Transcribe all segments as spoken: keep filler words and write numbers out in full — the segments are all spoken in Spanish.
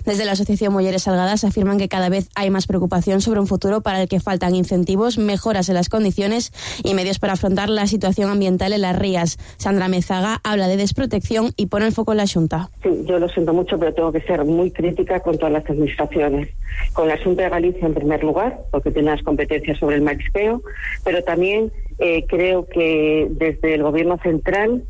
Desde la Asociación Molleres Salgadas afirman que cada vez hay más preocupación sobre un futuro para el que faltan incentivos, mejoras en las condiciones y medios para afrontar la situación ambiental en las rías. Sandra Mezaga habla de desprotección y pone el foco en la Xunta. Sí, yo lo siento mucho, pero tengo que ser muy crítica con todas las administraciones. Con la Xunta de Galicia en primer lugar, porque tiene las competencias sobre el marisqueo, pero también eh, creo que desde el Gobierno central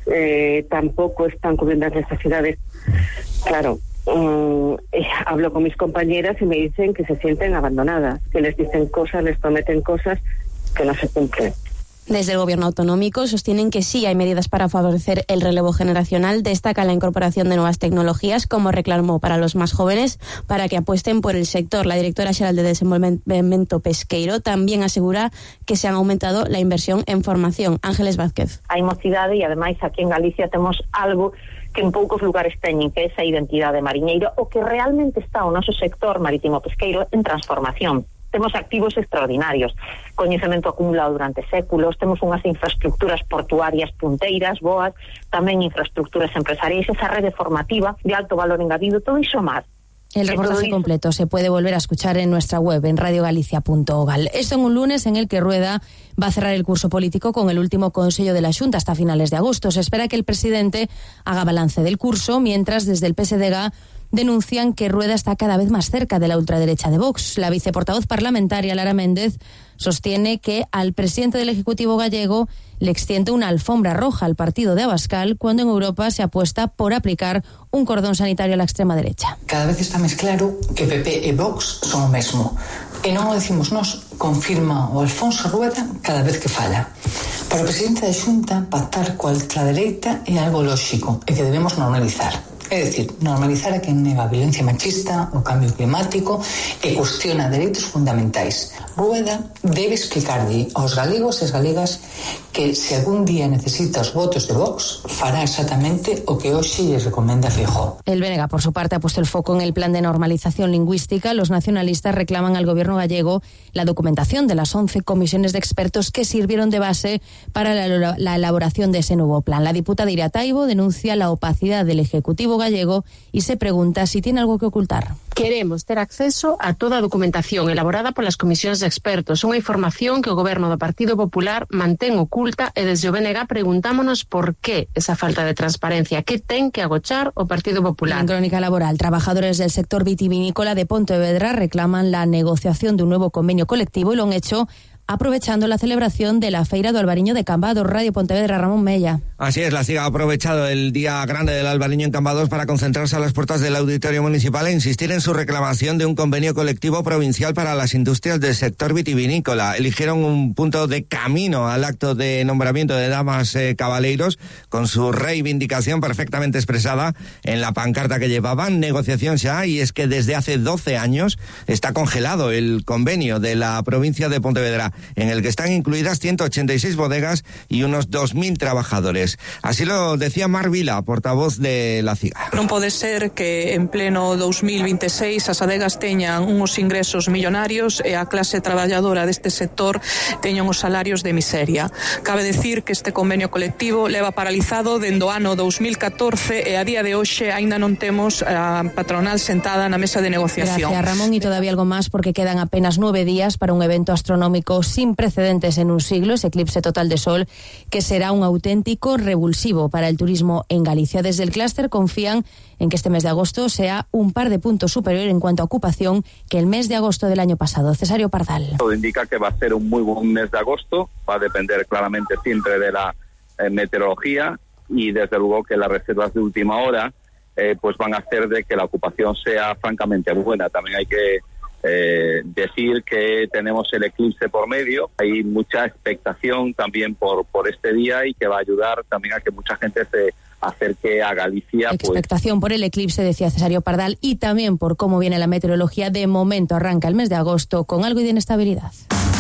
eh, tampoco están cubriendo las necesidades. Claro. Um, eh, hablo con mis compañeras y me dicen que se sienten abandonadas, que les dicen cosas, les prometen cosas que no se cumplen. Desde el Gobierno autonómico sostienen que sí hay medidas para favorecer el relevo generacional. Destaca la incorporación de nuevas tecnologías como reclamo para los más jóvenes para que apuesten por el sector. La directora xeral de Desenvolvemento Pesqueiro también asegura que se han aumentado la inversión en formación. Ángeles Vázquez. Hai mocidade e ademais aquí en Galicia temos algo que en poucos lugares teñen, que é esa identidade mariñeira, o que realmente está o noso sector marítimo pesqueiro en transformación. Temos activos extraordinarios, coñecemento acumulado durante séculos, temos unhas infraestructuras portuarias punteiras, boas, tamén infraestructuras empresariais, esa rede formativa de alto valor engadido, todo iso máis. El reportaje completo se puede volver a escuchar en nuestra web, en radio galicia punto gal. Esto en un lunes en el que Rueda va a cerrar el curso político con el último Consello de la Xunta hasta finales de agosto. Se espera que el presidente haga balance del curso, mientras desde el P S D G denuncian que Rueda está cada vez más cerca de la ultraderecha de Vox. La viceportavoz parlamentaria, Lara Méndez, sostiene que al presidente del Ejecutivo gallego le extiende una alfombra roja al partido de Abascal cuando en Europa se apuesta por aplicar un cordón sanitario a la extrema derecha. Cada vez está máis claro que P P e Vox son o mesmo. E non o decimos nós, confirma o Alfonso Rueda cada vez que fala. Para o presidente da Xunta, pactar coa ultradereita é algo lóxico e que debemos normalizar. É dicir, normalizar a quen nega a violencia machista, o cambio climático e cuestiona dereitos fundamentais. Rueda debe explicarlle aos galegos e as galegas que se algún día necesita os votos de Vox, fará exactamente o que hoxe lle recomenda Feijóo. El B N G, por su parte, ha puesto el foco en el plan de normalización lingüística. Los nacionalistas reclaman al gobierno gallego la documentación de las once comisiones de expertos que sirvieron de base para la, la elaboración de ese nuevo plan. La diputada Iria Taibo denuncia la opacidad del Ejecutivo gallego y se pregunta si tiene algo que ocultar. Queremos ter acceso a toda a documentación elaborada polas comisións de expertos, unha información que o goberno do Partido Popular mantén oculta e desde o B N G preguntámonos por qué esa falta de transparencia, que ten que agochar o Partido Popular. En Crónica Laboral, trabajadores del sector vitivinícola de Pontevedra reclaman la negociación de un nuevo convenio colectivo y lo han hecho aprovechando la celebración de la Feira do Albariño de Cambados. Radio Pontevedra, Ramón Mella. Así es, la C I G ha aprovechado el Día Grande del Albariño en Cambados para concentrarse a las puertas del Auditorio Municipal e insistir en su reclamación de un convenio colectivo provincial para las industrias del sector vitivinícola. Eligieron un punto de camino al acto de nombramiento de damas eh, cabaleiros con su reivindicación perfectamente expresada en la pancarta que llevaban. Negociación ya, y es que desde hace doce años está congelado el convenio de la provincia de Pontevedra, en el que están incluidas ciento ochenta y seis bodegas y unos dos mil trabajadores. Así lo decía Mar Vila, portavoz de la C I G A. Non pode ser que en pleno dos mil veintiséis as adegas teñan uns ingresos millonarios e a clase traballadora deste sector teñan os salarios de miseria. Cabe decir que este convenio colectivo leva paralizado dende o ano dos mil catorce e a día de hoxe aínda non temos a patronal sentada na mesa de negociación. Gracias, Ramón, y todavía algo más porque quedan apenas nueve días para un evento astronómico sin precedentes en un siglo, ese eclipse total de sol, que será un auténtico revulsivo para el turismo en Galicia. Desde el clúster confían en que este mes de agosto sea un par de puntos superior en cuanto a ocupación que el mes de agosto del año pasado. Cesario Pardal. Todo indica que va a ser un muy buen mes de agosto, va a depender claramente siempre de la eh, meteorología y desde luego que las reservas de última hora eh, pues van a hacer de que la ocupación sea francamente buena. También hay que Eh, decir que tenemos el eclipse por medio, hay mucha expectación también por, por este día y que va a ayudar también a que mucha gente se acerque a Galicia. Expectación pues por el eclipse, decía Cesario Pardal, y también por cómo viene la meteorología. De momento arranca el mes de agosto con algo de inestabilidad.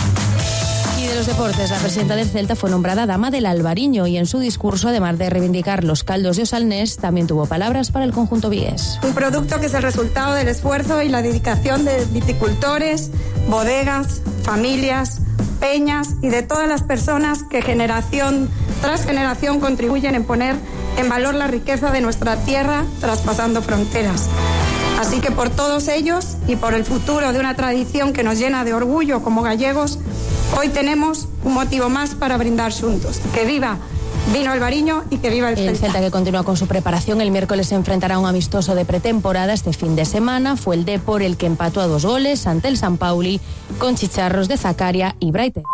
Y de los deportes, la presidenta del Celta fue nombrada Dama del Albariño y en su discurso, además de reivindicar los caldos de Osalnés, también tuvo palabras para el conjunto vigués. Un producto que es el resultado del esfuerzo y la dedicación de viticultores, bodegas, familias, peñas y de todas las personas que generación tras generación contribuyen en poner en valor la riqueza de nuestra tierra traspasando fronteras. Así que por todos ellos y por el futuro de una tradición que nos llena de orgullo como gallegos, hoy tenemos un motivo más para brindar juntos. ¡Que viva Vino Albariño y que viva el Celta! El Celta, que continúa con su preparación, el miércoles se enfrentará a un amistoso de pretemporada este fin de semana. Fue el Depor el que empató a dos goles ante el San Pauli con chicharros de Zacaria y Braite.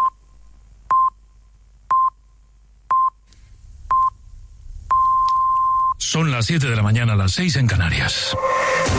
Son las siete de la mañana, las seis en Canarias.